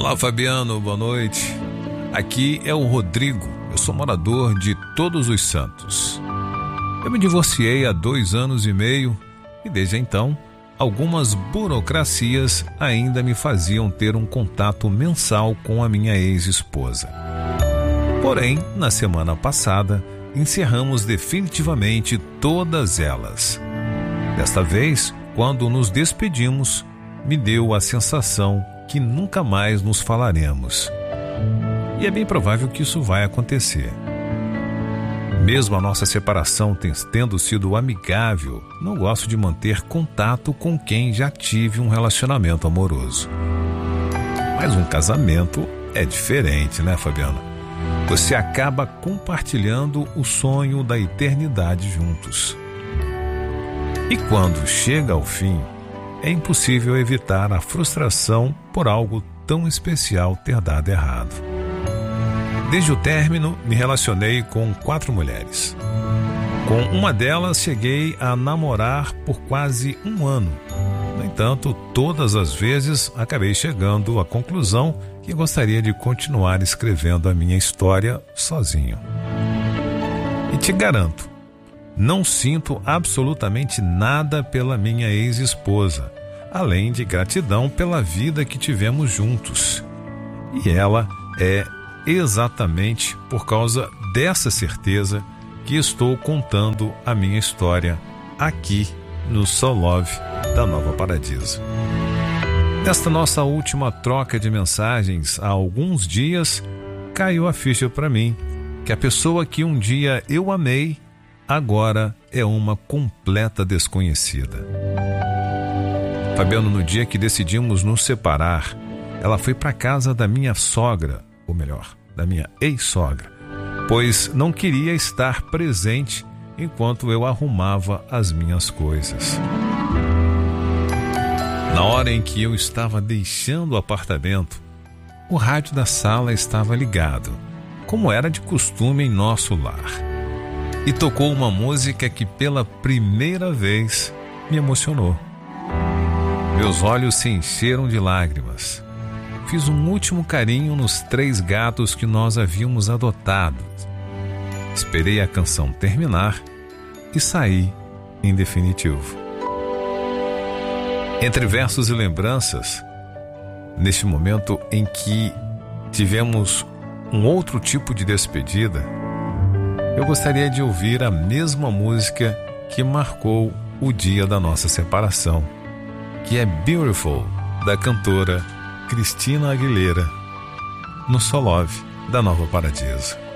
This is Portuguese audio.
Olá, Fabiano, boa noite. Aqui é o Rodrigo, eu sou morador de Todos os Santos. Eu me divorciei há 2 anos e meio e desde então, algumas burocracias ainda me faziam ter um contato mensal com a minha ex-esposa. Porém, na semana passada, encerramos definitivamente todas elas. Desta vez, quando nos despedimos, me deu a sensação que nunca mais nos falaremos. E é bem provável que isso vai acontecer. Mesmo a nossa separação tendo sido amigável, não gosto de manter contato com quem já tive um relacionamento amoroso. Mas um casamento é diferente, né, Fabiano? Você acaba compartilhando o sonho da eternidade juntos. E quando chega ao fim, é impossível evitar a frustração por algo tão especial ter dado errado. Desde o término, me relacionei com 4 mulheres. Com uma delas, cheguei a namorar por quase 1 ano. No entanto, todas as vezes acabei chegando à conclusão que gostaria de continuar escrevendo a minha história sozinho. E te garanto, não sinto absolutamente nada pela minha ex-esposa, além de gratidão pela vida que tivemos juntos. E ela é exatamente por causa dessa certeza que estou contando a minha história aqui no Soul Love da Nova Paradiso. Nesta nossa última troca de mensagens, há alguns dias, caiu a ficha para mim que a pessoa que um dia eu amei agora é uma completa desconhecida. Fabiano, no dia que decidimos nos separar, ela foi para casa da minha sogra, ou melhor, da minha ex-sogra, pois não queria estar presente enquanto eu arrumava as minhas coisas. Na hora em que eu estava deixando o apartamento, o rádio da sala estava ligado, como era de costume em nosso lar. E tocou uma música que pela primeira vez me emocionou. Meus olhos se encheram de lágrimas. Fiz um último carinho nos 3 gatos que nós havíamos adotado. Esperei a canção terminar e saí em definitivo. Entre versos e lembranças, neste momento em que tivemos um outro tipo de despedida, eu gostaria de ouvir a mesma música que marcou o dia da nossa separação, que é Beautiful, da cantora Cristina Aguilera, no Soul Love da Nova Paradiso.